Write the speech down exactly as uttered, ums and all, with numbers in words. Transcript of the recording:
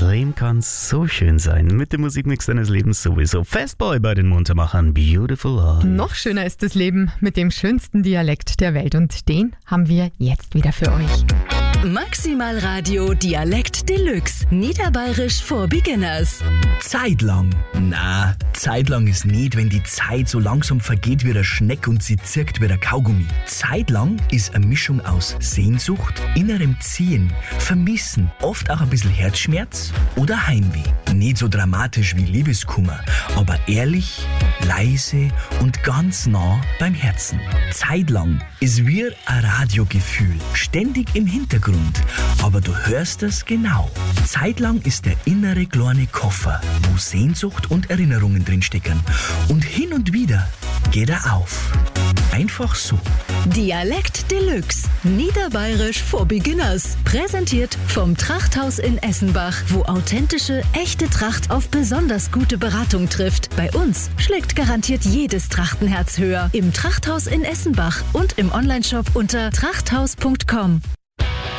Leben kann so schön sein. Mit dem Musikmix deines Lebens sowieso. Fastboy bei den Muntermachern. Beautiful Life. Noch schöner ist das Leben mit dem schönsten Dialekt der Welt. Und den haben wir jetzt wieder für euch. Maximal Radio Dialekt Deluxe. Niederbayerisch for Beginners. Zeitlang. Na, zeitlang ist nicht, wenn die Zeit so langsam vergeht wie der Schneck und sie zirkt wie der Kaugummi. Zeitlang ist eine Mischung aus Sehnsucht, innerem Ziehen, Vermissen, oft auch ein bisschen Herzschmerz oder Heimweh. Nicht so dramatisch wie Liebeskummer, aber ehrlich, leise und ganz nah beim Herzen. Zeitlang ist wie ein Radiogefühl, ständig im Hintergrund. Aber du hörst es genau. Zeitlang ist der innere kleine Koffer, wo Sehnsucht und Erinnerungen drinstecken. Und hin und wieder geht er auf. Einfach so. Dialekt Deluxe. Niederbayerisch for Beginners. Präsentiert vom Trachthaus in Essenbach, wo authentische, echte Tracht auf besonders gute Beratung trifft. Bei uns schlägt garantiert jedes Trachtenherz höher. Im Trachthaus in Essenbach und im Onlineshop unter trachthaus punkt com.